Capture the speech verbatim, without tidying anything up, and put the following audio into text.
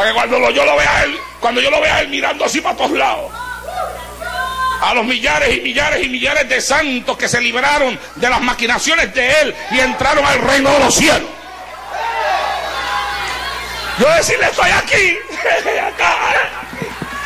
Para que cuando yo lo vea a él, cuando yo lo vea a él mirando así para todos lados, a los millares y millares y millares de santos que se libraron de las maquinaciones de él y entraron al reino de los cielos. Yo decirle, estoy aquí, acá.